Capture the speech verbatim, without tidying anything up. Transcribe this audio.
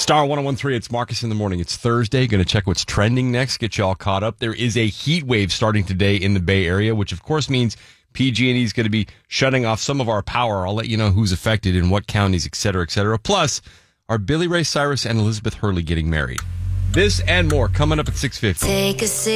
Star one oh one three, it's Marcus in the morning. It's Thursday. Going to check what's trending next, get you all caught up. There is a heat wave starting today in the Bay Area, which of course means P G and E is going to be shutting off some of our power. I'll let you know who's affected in what counties, et cetera, et cetera. Plus, are Billy Ray Cyrus and Elizabeth Hurley getting married? This and more coming up at six fifty. Take a seat.